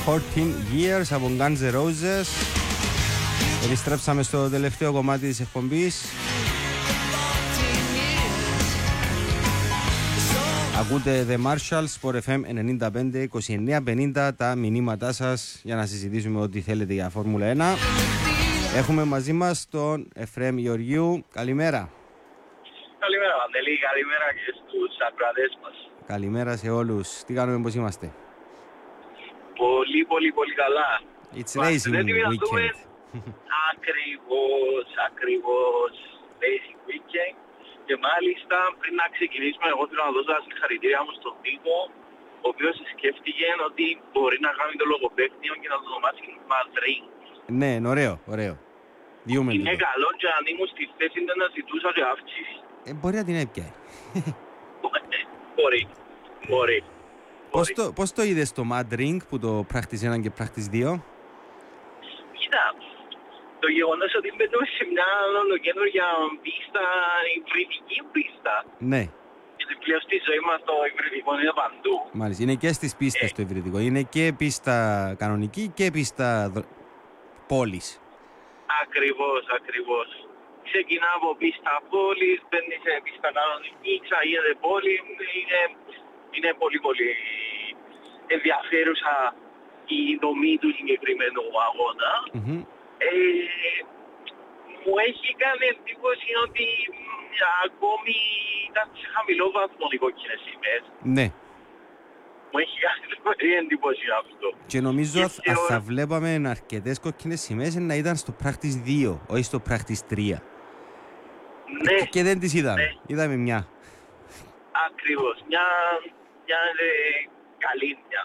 Years από Guns N' Roses. Επιστρέψαμε στο τελευταίο κομμάτι της εκπομπής. Ακούτε The Marshalls, Sport FM 95-29-50, τα μηνύματά σας για να συζητήσουμε ό,τι θέλετε για Φόρμουλα 1. Έχουμε μαζί μας τον Εφραίμ Γεωργίου. Καλημέρα. Καλημέρα Βαντελή, καλημέρα και στους ακροατές μας. Καλημέρα σε όλους. Τι κάνουμε, πώς είμαστε? Πολύ καλά. It's racing weekend. Ακριβώς racing weekend. Και μάλιστα πριν να ξεκινήσουμε, εγώ θέλω να δώσω τα συγχαρητήρια μου στον Τίμο, ο οποίος σκέφτηκε ότι μπορεί να κάνει το λογοπαίγνιο και να το ονομάσει Madrid. Ναι, ωραίο. Είναι καλό και αν ήμουν στη θέση να ζητούσα και αύξηση. Μπορεί να την έπιαει. Μπορεί. Πώς το είδες το Mad Ring που το Practice 1 και Practice 2? Κοίτα, το γεγονός ότι μπαίνουμε σε μια ολοκαίνουργια πίστα, υβριδική πίστα. Ναι. Γιατί πλέον στη ζωή μας το υβριδικό είναι παντού. Μάλιστα, είναι και στις πίστες το υβριδικό. Είναι και πίστα κανονική και πίστα πόλης. Ακριβώς. Ξεκινά από πίστα πόλης, μπαίνει σε πίστα κανονική, ξαγίνεται πόλη. Είναι πολύ ενδιαφέρουσα η δομή του συγκεκριμένου αγώνα. Mm-hmm. Μου έχει κάνει εντύπωση ότι ακόμη ήταν σε χαμηλό βαθμό οι κόκκινες σημαίες. Ναι. Μου έχει κάνει πολύ εντύπωση αυτό. Και νομίζω θα βλέπαμε αρκετές κόκκινες σημαίες να ήταν στο Practice 2, όχι στο Practice 3. Ναι. Και δεν τις είδαμε. Ναι. Είδαμε μια. Ακριβώς. Μια καλή μια.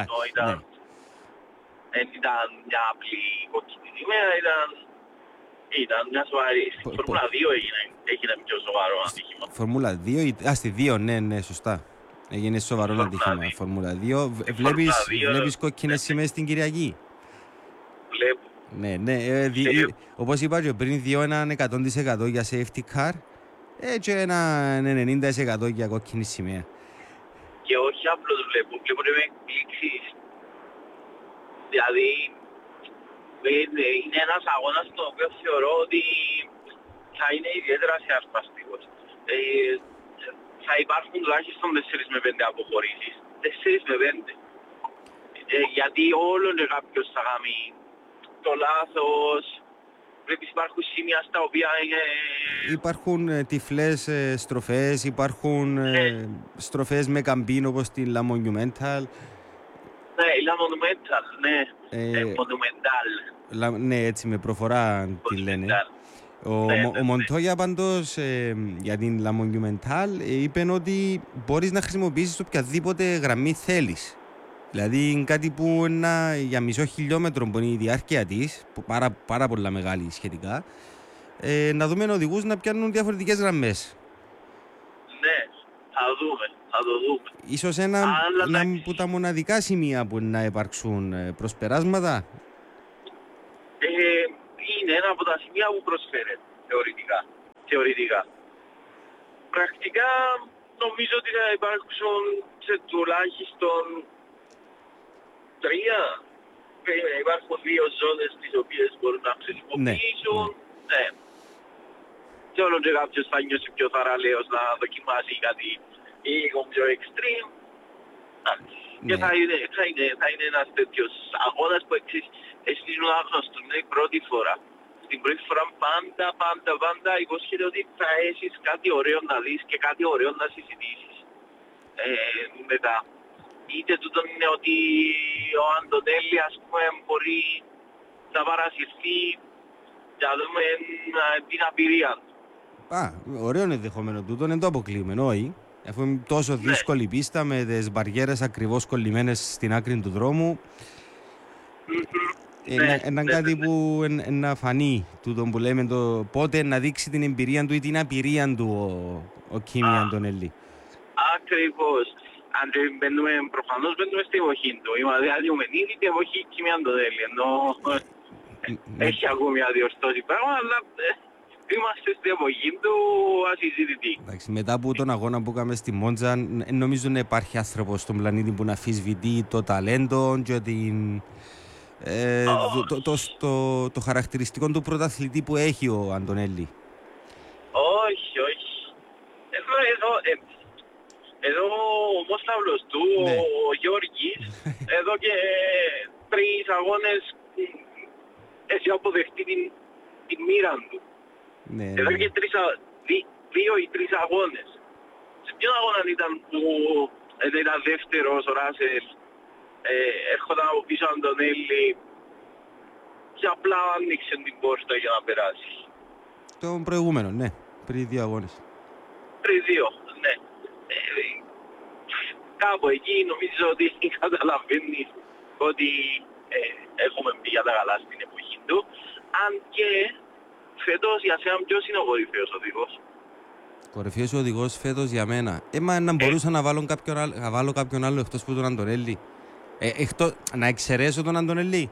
Δεν ήταν μια απλή κόκκινη σημαία, ήταν μια σοβαρή. Στη Φόρμουλα 2 έγινε πιο σοβαρό ατύχημα. Формούλα 2, στη 2, ναι, σωστά. Έγινε σοβαρό ατύχημα. Φόρμουλα 2. Βλέπεις κόκκινες σημαίες στην Κυριακή? Βλέπω. Ναι. Όπως είπα και πριν, 2 έναν 100% για safety car και ένα 90% για κόκκινη σημαία. Και όχι απλώς βλέπω και με εκπλήξεις. Δηλαδή, είναι ένας αγώνας στον οποίο θεωρώ ότι θα είναι ιδιαίτερα συναρπαστικός. Θα υπάρχουν τουλάχιστον 4 με 5 αποχωρήσεις. 4 με 5. Γιατί όλο είναι κάποιος θα κάνει το λάθος. Βλέπεις υπάρχουν σημεία στα οποία είναι... Υπάρχουν τυφλές στροφές, υπάρχουν στροφές με καμπίν όπως την La Monumental. Ναι, η La Monumental, ναι. Monumental. Ναι, έτσι με προφορά τη λένε. Ο Μοντόγια πάντως για την La Monumental είπε ότι μπορείς να χρησιμοποιήσεις οποιαδήποτε γραμμή θέλεις. Δηλαδή είναι κάτι που για μισό χιλιόμετρο που είναι η διάρκεια της, πάρα πολλά μεγάλη σχετικά, να δούμε οδηγούς να πιάνουν διαφορετικές γραμμές. Ναι, θα το δούμε. Ίσως ένα από τα μοναδικά σημεία που να υπάρξουν προσπεράσματα. Είναι ένα από τα σημεία που προσφέρεται, θεωρητικά. Πρακτικά νομίζω ότι θα υπάρξουν σε τουλάχιστον 3. Υπάρχουν 2 ζώνες τις οποίες μπορούν να χρησιμοποιήσουν. Ναι. Και όλο και κάποιος θα νιώσει πιο θαραλέος να δοκιμάσει κάτι λίγο πιο extreme. Και θα είναι ένας τέτοιος αγώνας που είναι άγνωστος. Είναι η πρώτη φορά. Στην πρώτη φορά πάντα υπόσχεται ότι θα έχεις κάτι ωραίο να δεις και κάτι ωραίο να συζητήσεις. Μετά. Είτε τούτο είναι ότι ο Αντωνέλη ας πούμε μπορεί να παρασυρθεί για να δούμε την απειρία του. Ωραίο είναι δεχόμενο τούτο, δεν το αποκλείουμε, όχι. Αφού είναι τόσο δύσκολη πίστα με τις μπαριέρες ακριβώς κολλημένες στην άκρη του δρόμου. Είναι κάτι που να φανεί τούτο που λέμε, πότε να δείξει την εμπειρία του ή την απειρία του ο Κίμι Αντωνέλη. Ακριβώς. Αν προφανώς μπαίνουμε στην εποχή του. Είμαστε διαδειούμε ήδη την εποχή Κίμι Αντωνέλη. Ενώ έχει ακόμη αδιορθώσει πράγμα, αλλά είμαστε στην εποχή του ασυζητητή. Εντάξει, μετά από τον αγώνα που έκαμε στη Μόντζα, νομίζω να υπάρχει άνθρωπος στον πλανήτη που να αμφισβητεί το ταλέντο και το χαρακτηριστικό του πρωταθλητή που έχει ο Αντωνέλη. Όχι, όχι. Εδώ ο Μόσταυλος του, Ναι. ο Γιώργης, εδώ και 3 αγώνες έχει αποδεχτεί την μοίρα του. Ναι, Εδώ ναι. και 2 ή 3 αγώνες. Σε ποιον αγώνα ήταν που ήταν δεύτερος ο Ράσελ, έρχονταν από πίσω ο Αντωνέλη και απλά άνοιξε την πόρτα για να περάσει. Το προηγούμενο, ναι, πριν 2 αγώνες. Πριν 2, ναι. Κάπου εκεί νομίζω ότι καταλαβαίνει ότι έχουμε μπει για τα καλά στην εποχή του. Αν και φέτος για σένα ποιος είναι ο κορυφαίος οδηγός? Κορυφαίος οδηγός φέτος για μένα. Μα να μπορούσα να βάλω κάποιον άλλο εκτός που τον Αντωνέλη. Να εξαιρέσω τον Αντωνέλη.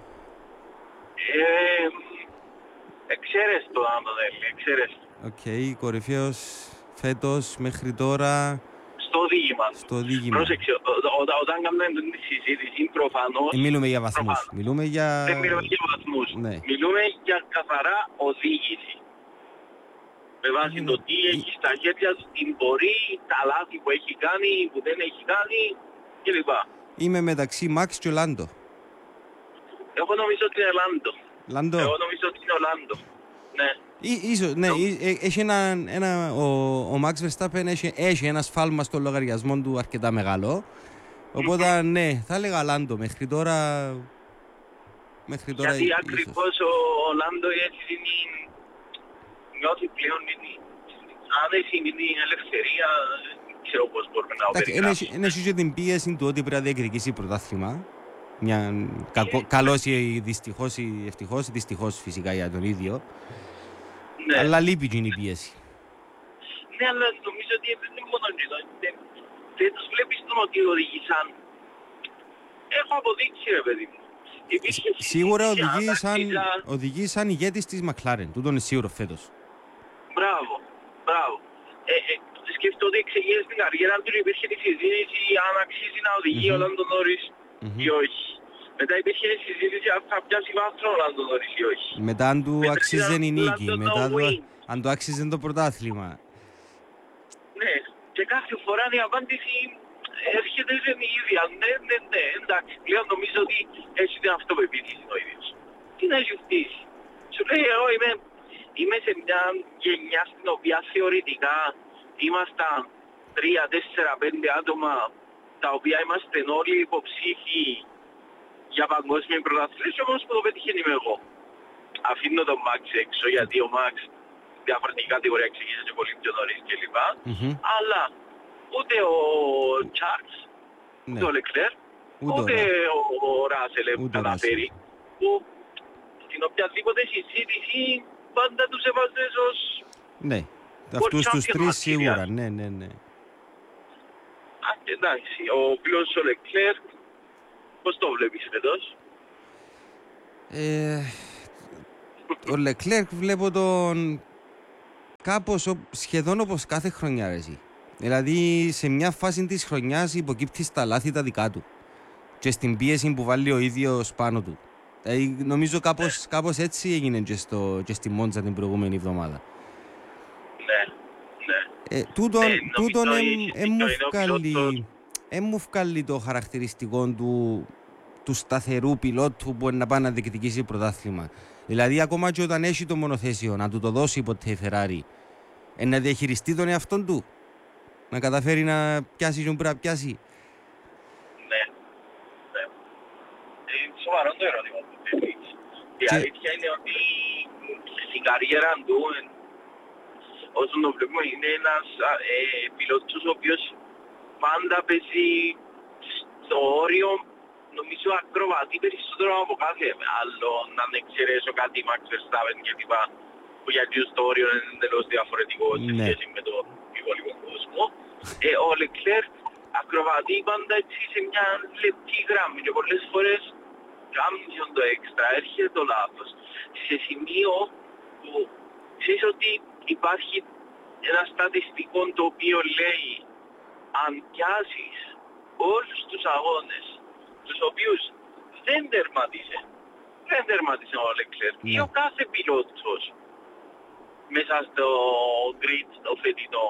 Εξαίρεσαι τον Αντωνέλη, εξαίρεσαι. Οκ, κορυφαίος φέτος μέχρι τώρα Στο οδήγημα. στο οδήγημα. Πρόσεξε, όταν κάνουμε την συζήτηση προφανώς... Μιλούμε για βαθμούς. Δεν Μιλούμε για βαθμούς. Ναι. Μιλούμε για καθαρά οδήγηση. Με βάση το τι έχει στα χέρια του, την πορεία, τα λάθη που έχει κάνει, που δεν έχει κάνει κλπ. Είμαι μεταξύ Μαξ και Λάντο. Εγώ νομίζω ότι είναι Λάντο. Λάντο. Εγώ νομίζω ότι είναι ο Λάντο. Ναι. Ίσως, ναι, έχει ο Max Verstappen έχει ένα σφάλμα στο λογαριασμό του αρκετά μεγάλο. Οπότε ναι, θα έλεγα Λάντο μέχρι τώρα. Γιατί ίσως. ακριβώς ο Λάντο έτσι νιώθει πλέον αν έχει την ελευθερία, δεν ξέρω πώς μπορούμε να περιγράψουμε. Είναι και την πίεση του ότι πρέπει να διεκδικήσει πρωτάθλημα. Καλός ή δυστυχώς ή ευτυχώς, δυστυχώς φυσικά για τον ίδιο. Ναι. Αλλά λείπει και η πίεση. Ναι, αλλά νομίζω ότι δεν είναι μόνο αυτό. Δεν τους βλέπεις τον ότι οδηγήσαν. Έχω αποδείξει ρε παιδί μου. Σίγουρα οδηγεί σαν ηγέτης της McLaren. Τούτο είναι σίγουρο φέτος. Μπράβο, μπράβο. Σκέφτομαι ότι εξεγέρες την καριέρα του υπήρχε τη συζήτηση αν αξίζει να οδηγεί ο Λάντο Νόρις ή όχι. Μετά υπήρχε η συζήτηση αν θα πιάσει βάθρο ο Λάντο Νόρις ή όχι. Μετά αν του αξίζει η νίκη, μετά win. αν του αξίζει το πρωτάθλημα. Ναι, και κάθε φορά η απάντηση έρχεται σε την ίδια. Ναι, εντάξει, πλέον νομίζω ότι έχει την αυτοπεποίθηση ο ίδιος. Τι να έχει φτύσει. Σου λέει εγώ είμαι σε μια γενιά στην οποία θεωρητικά ήμασταν 3, 4, 5 άτομα τα οποία είμαστε όλοι υποψήφοι για παγκόσμια πρωταθλήτρια, όμως που το πέτυχε είμαι εγώ. Αφήνω τον Μαξ έξω γιατί ο Μαξ διαφορετική κατηγορία ξεκίνησε και πολύ πιο νωρίς κλπ. Αλλά ούτε ο Τσάρλς, ούτε ο Λεκλέρ, ούτε ο Ράσελ καταφέρει που στην οποιαδήποτε συζήτηση πάντα τους έβαζες ως... Ναι, αυτούς τους τρεις σίγουρα, ναι. Εντάξει, ο πλήρως ο Λεκλέρ, πώς το βλέπεις φέτος? Ο Λεκλέρ βλέπω τον κάπως σχεδόν όπως κάθε χρονιά εσύ. Δηλαδή σε μια φάση της χρονιάς υποκύπτει στα λάθη τα δικά του και στην πίεση που βάλει ο ίδιος πάνω του. Νομίζω κάπως έτσι έγινε και στη Μόντζα την προηγούμενη εβδομάδα. Ναι. Τούτον μου βγάλει το χαρακτηριστικό του σταθερού πιλότου που να πάει να διεκδικήσει πρωτάθλημα. Δηλαδή ακόμα και όταν έχει το μονοθέσιο να του το δώσει ποτέ η Ferrari, να διαχειριστεί τον εαυτόν του, να καταφέρει να πιάσει τον πρέπει να πιάσει. Ναι. Είναι σοβαρό το ερώτημα που θέλεις. Η αλήθεια είναι ότι στην καριέρα του, όσο το βλέπουμε, είναι ένας πιλότος ο οποίος πάντα παίζει στο όριο, νομίζω ακροβατεί περισσότερο από κάθε άλλο, να δεν εξαιρέσω κάτι Max Verstappen και τύπα, που γιατί το όριο είναι εντελώς διαφορετικό σε σχέση με τον υπόλοιπο κόσμο. Ο Leclerc ακροβατεί πάντα έτσι σε μια λεπτή γράμμη και πολλές φορές κάνει το έξτρα, έρχεται το λάθος. Σε σημείο που ξέρεις ότι υπάρχει ένα στατιστικό το οποίο λέει αν πιάσεις όλους τους αγώνες τους οποίους δεν τερματίσε ο Leclerc ή ο κάθε πιλότος μέσα στο grid το φετινό,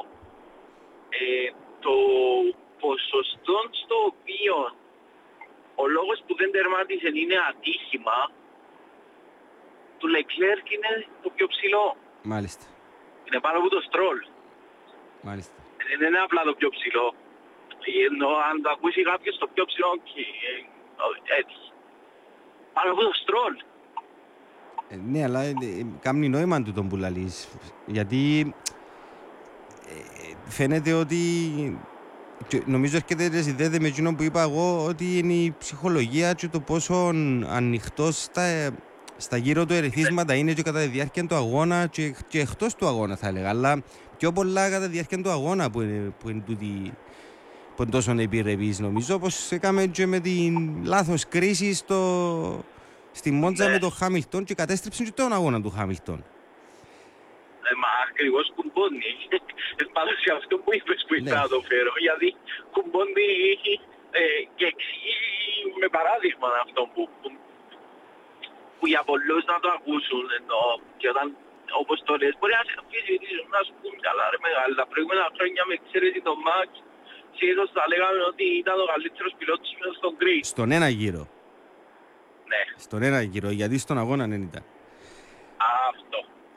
το ποσοστό στο οποίο ο λόγος που δεν τερμάτισε είναι ατύχημα του Leclerc είναι το πιο ψηλό. Μάλιστα. Είναι πάνω από το Stroll. Μάλιστα. Δεν είναι απλά το πιο ψηλό. Ενώ αν το ακούσει κάποιος το πιο ψηλό, έτυχε. Πάνω από το Stroll. Ναι, αλλά κάνει νόημα του τον που λαλείς. Γιατί φαίνεται ότι... Νομίζω έρχεται συνδέεται με εκείνο που είπα εγώ, ότι είναι η ψυχολογία και το πόσο ανοιχτός στα γύρω του ερεθίσματα είναι και κατά τη διάρκεια του αγώνα και εκτός του αγώνα θα έλεγα. Αλλά πιο πολλά κατά τη διάρκεια του αγώνα που είναι τόσο επιρρεπής. Νομίζω πως έκαμε και με την λάθος κρίση στη Μόντζα με τον Χάμιλτον και κατέστρεψε και τον αγώνα του Χάμιλτον. Μα ακριβώς κουμπώνει. Πάνω σε αυτό που είπες που ήθελα να το φέρω. Γιατί κουμπώνει και εξηγεί με παράδειγμα αυτό που για πολλούς να το ακούσουν. Και όταν, όπως το λες, μπορεί να σου πούν καλά ρε μεγάλη. Τα προηγούμενα χρόνια με εξαίρεση τον Max, συνήθως θα λέγαμε ότι ήταν ο καλύτερος πιλότος μέσα στον grid. Στον ένα γύρο. Ναι. Στον ένα γύρο, γιατί στον αγώνα δεν ήταν. Αυτό.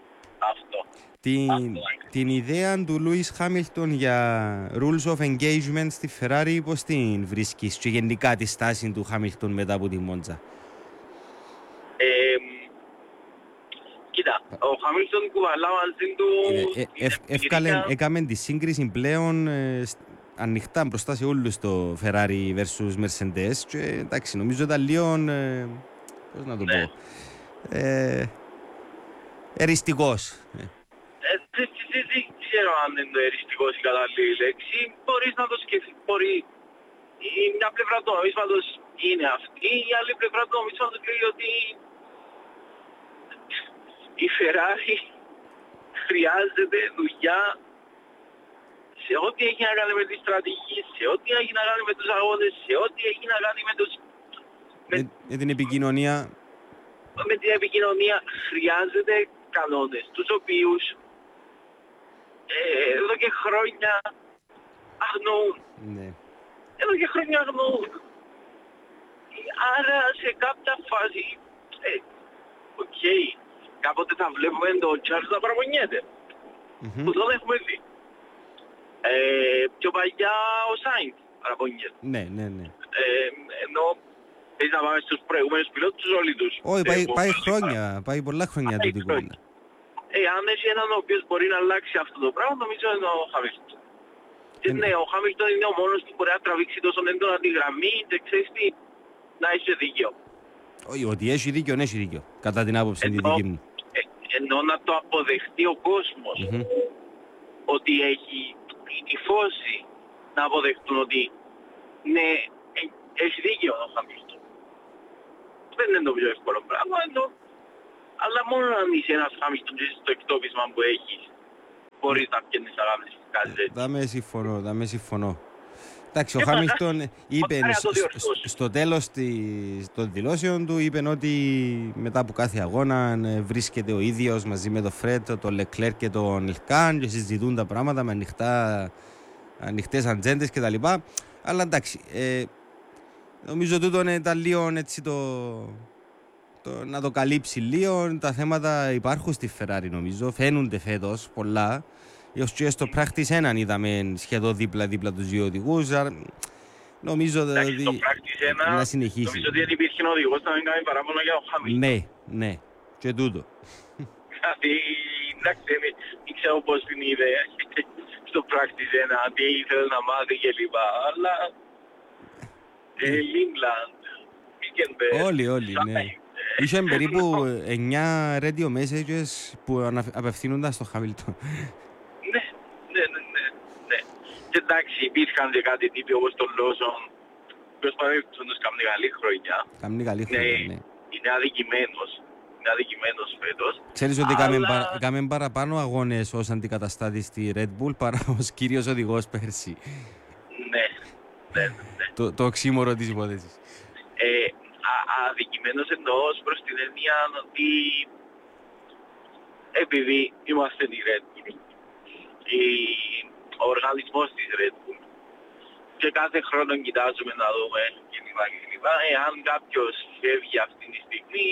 Την ιδέα του Λούις Χάμιλτον για rules of engagement στη Ferrari, πώς την βρίσκεις και γενικά τη στάση του Χάμιλτον μετά από τη Μόντζα? Κοίτα, ο Χάμιλτον κουβαλά μαζί του... Έκαμε τη σύγκριση πλέον ανοιχτά μπροστά σε όλους το Ferrari versus Mercedes και εντάξει, νομίζω ήταν λίγο, πώς να το πω, εριστικός. Δεν ξέρω αν είναι το εριστικός η κατάλληλη λέξη. Μπορείς να το σκεφτείς. Η μια πλευρά του νομίσματος είναι αυτή, η άλλη πλευρά του νομίσματος λέει ότι η Ferrari χρειάζεται δουλειά σε ό,τι έχει να κάνει με τη στρατηγική, σε ό,τι έχει να κάνει με τους αγώνες, σε ό,τι έχει να κάνει με τους... Με την επικοινωνία. Με την επικοινωνία χρειάζεται κανόνες, τους οποίους εδώ και χρόνια αγνοούν. Ναι. Εδώ και χρόνια αγνοούν. Άρα σε κάποια φάση, κάποτε θα βλέπουμε το Charles να παραπονιέται. Που δεν έχουμε δει. Πιο παλιά ο Σάινς παραπονιέται. Ναι. Ενώ θέλεις να πάμε στους προηγούμενους πιλότους όλοι τους. Όχι, πάει χρόνια, πάει πολλά χρόνια τούτη κουβέντα. Αν έχει έναν ο οποίος μπορεί να αλλάξει αυτό το πράγμα, νομίζω είναι ο Χάμιλτον. Και ναι, ο Χάμιλτον είναι ο μόνος που μπορεί να τραβήξει τόσο έντονα τη γραμμή και ξέρεις τι, να έχει δίκιο. Όχι, ότι έχει δίκιο, κατά την άποψη τη δική μου. Ενώ να το αποδεχτεί ο κόσμος, ότι έχει οι τυφόσοι να αποδεχτούν ότι ναι, έχει δίκιο ο Χάμιλτον. Δεν είναι το πιο εύκολο πράγμα, αλλά μόνο αν είσαι ένας Χάμιλτον και στο εκτόπισμα που έχεις, μπορείς να πιένεις να κάνεις κάτι τέτοιο. Θα με συμφωνώ. Εντάξει, ο Χάμιλτον είπε στο τέλος των δηλώσεων του, είπε ότι μετά από κάθε αγώνα βρίσκεται ο ίδιος μαζί με τον Φρέτ, τον Λεκλέρ και τον Ιλκάν και συζητούν τα πράγματα με ανοιχτές ατζέντες κτλ. Αλλά εντάξει, νομίζω τούτο ήταν λίγο έτσι να το καλύψει λίγο. Τα θέματα υπάρχουν στη Ferrari, νομίζω. Φαίνονται φέτος πολλά. Έως και στο practice 1 είδαμε σχεδόν δίπλα-δίπλα τους δύο οδηγούς. Νομίζω ότι να συνεχίσει. Νομίζω ότι δεν υπήρχε οδηγός να μην κάνει παράπονο για ο Χάμιλτον. Ναι. Και τούτο. Δηλαδή, εντάξει, δεν ξέρω πώς την είδε στο practice 1, τι ήθελε να μάθει και λοιπά. Αλλά England, Hülkenberg, όλοι, ναι. Είχαν περίπου 9 radio messages που απευθύνονταν στο Χάμιλτον. Ναι. Και εντάξει, υπήρχαν και κάτι τύποι όπως τον Λόσον, ο οποίος παραδείγματος κάνει καλή χρονιά. Ναι. Είναι αδικημένος είναι αδικημένος φέτος. Ξέρεις ότι κάμε παραπάνω αγώνες ως αντικαταστάτης στη Red Bull παρά ως κύριος οδηγός πέρσι. Ναι. Το οξύμορο της υπόθεσης. Αδικημένος εννοώ προς την έννοια ότι επειδή είμαστε η Red Bull, ο οργανισμός της Red Bull, και κάθε χρόνο κοιτάζουμε να δούμε κλπ. Εάν κάποιος φεύγει αυτή τη στιγμή,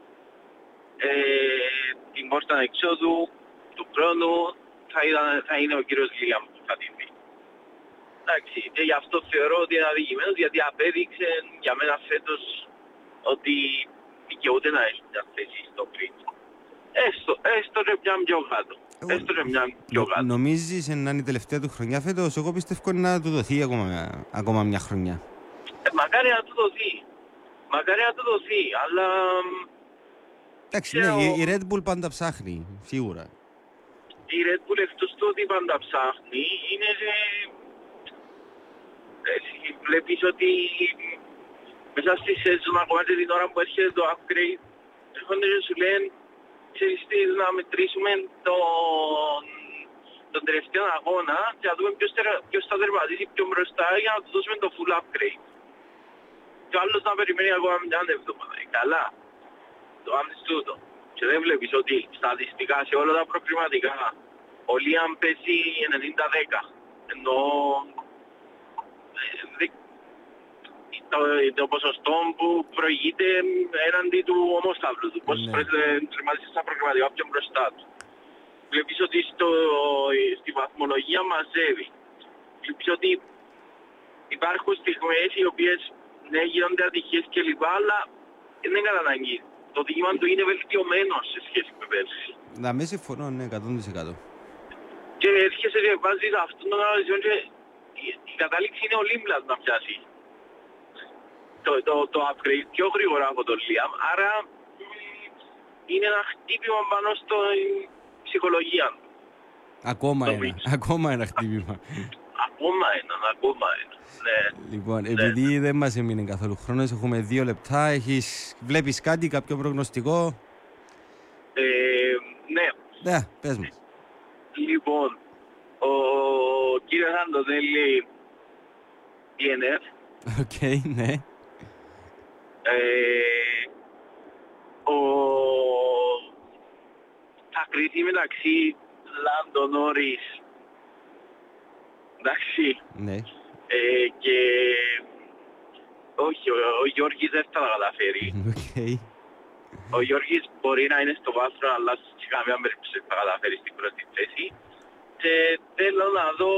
την πόρτα εξόδου του χρόνου θα είναι ο κύριος Λίαμ που θα την δει. Εντάξει, και γι' αυτό θεωρώ ότι είναι αδικημένος, γιατί απέδειξε για μένα φέτος ότι δικαιούται να έχει μια θέση στο Grid. Έστω και μια πιο κάτω. Νομίζεις να είναι η τελευταία του χρονιά φέτος? Εγώ πιστεύω να του δοθεί ακόμα μια χρονιά. Μακάρι να του δοθεί, αλλά... Εντάξει, ναι, η Red Bull πάντα ψάχνει, σίγουρα. Η Red Bull εκτός του ότι πάντα ψάχνει, είναι... Βλέπεις ότι μέσα στη σεζόν, ακόμα και την ώρα που έρχεται το upgrade, έρχονται και σου λένε, ξέρεις τι, να μετρήσουμε τον τελευταίο αγώνα και να δούμε ποιος θα τερματίσει πιο μπροστά για να του δώσουμε το full upgrade. Και ο άλλος να περιμένει ακόμα μια εβδομάδα. Καλά, το κάνεις τούτο. Και δεν βλέπεις ότι στατιστικά σε όλα τα προκριματικά ο Λίαμ παίζει 90-10. Ενώ το ποσοστό που προηγείται έναντι του ομόσταυλου του, πώς τερματίσει στα προκριματικά πιο μπροστά του. Βλέπεις ότι στη βαθμολογία μαζεύει. Βλέπεις ότι υπάρχουν στιγμές οι οποίες ναι, γίνονται ατυχίες κλπ. Αλλά δεν είναι κατά ανάγκη. Το δίγημα του είναι βελτιωμένο σε σχέση με πέρσι. Να με συμφωνώ, ναι, 100%. Και έρχεσαι και βάζεις αυτόν τον αναλυσιόν και η κατάληξη είναι ο Λίμπλαντ να πιάσει το upgrade πιο γρήγορα από τον Λίαμ. Άρα είναι ένα χτύπημα πάνω στην ψυχολογία. Ακόμα ένα χτύπημα. Ακόμα ένα. Ναι. Λοιπόν, επειδή δεν μας έμεινε καθόλου χρόνος, έχουμε 2 λεπτά. Βλέπεις κάτι, κάποιο προγνωστικό? Ναι. Ναι, πες μας. Λοιπόν, ο κύριος Αντωνέλη DNF. Οκ, ναι. Θα κριθεί μεταξύ Λάντο Νόρις, εντάξει, ναι. Και όχι, ο Γιώργης δεν θα τα καταφέρει. Okay. Ο Γιώργης μπορεί να είναι στο βάθρο, αλλά σε καμία περίπτωση θα καταφέρει στην πρώτη θέση. Και θέλω να δω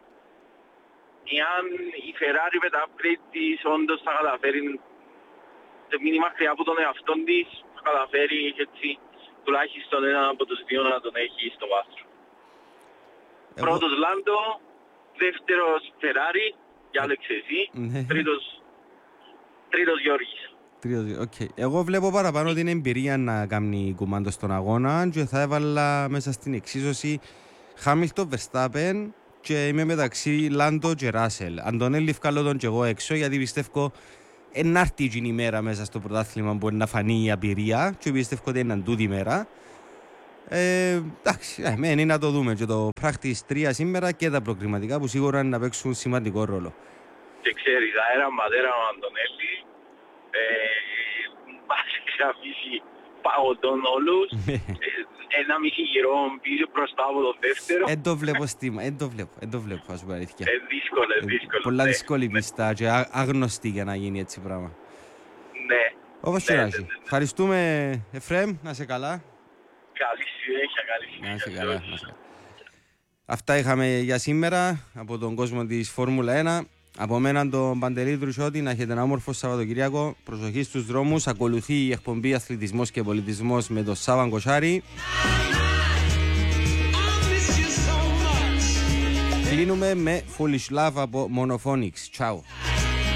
εάν η Ferrari με τα upgrade της όντως θα καταφέρει σε μήνυμα μακριά από τον εαυτό της, θα καταφέρει έτσι τουλάχιστον έναν από τους δύο να τον έχει στο βάθρο. Πρώτος Λάντο, δεύτερος Ferrari, διάλεξε εσύ, ναι. τρίτος Γιώργης. Okay. Εγώ βλέπω παραπάνω την εμπειρία να κάνει κουμάντο στον αγώνα και θα έβαλα μέσα στην εξίσωση Χάμιλτον, Verstappen και είμαι μεταξύ Λάντο και Ράσελ. Αντωνέλη βγάλω τον και εγώ έξω γιατί πιστεύω να έρθει η μέρα μέσα στο πρωτάθλημα που να φανεί η απειρία και πιστεύω ότι είναι τούτη η μέρα. Εντάξει, μένει να το δούμε και το Practice 3 σήμερα και τα προκριματικά που σίγουρα να παίξουν σημαντικό ρόλο. Και ξέρεις, αέρα ματέρα ο Αντωνέλη μας έχει αφήσει παγωτών όλους, 1,5 γυρό πίσω μπροστά από το δεύτερο. Εν το βλέπω, ας πούμε αλήθεια. Δύσκολο. Πολλά δύσκολη πίστα και άγνωστη για να γίνει έτσι πράγμα. Ναι. Όπως και να έχει. Ευχαριστούμε, Εφραίμ, να είσαι καλά. Καλή συνέχεια. Να είσαι καλά. Αυτά είχαμε για σήμερα από τον κόσμο της Φόρμουλα 1. Από μένα τον Παντελή Τρουσιώτη, να έχετε ένα όμορφο Σαββατοκυριακό. Προσοχή στους δρόμους. Ακολουθεί η εκπομπή Αθλητισμός και Πολιτισμός με τον Σάββαν Κοσάρη. Κλείνουμε με Foolish Love από Monophonics. Ciao.